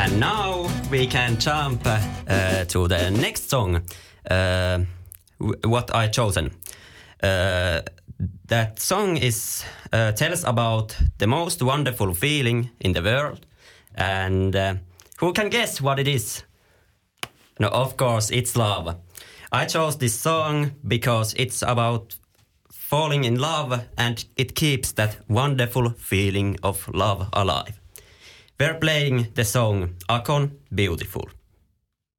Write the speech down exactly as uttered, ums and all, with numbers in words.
And now we can jump uh, to the next song, uh, w- what I chosen. Uh, that song is uh, tells about the most wonderful feeling in the world, and uh, who can guess what it is? No, of course, it's love. I chose this song because it's about falling in love, and it keeps that wonderful feeling of love alive. We're playing the song Akon Beautiful.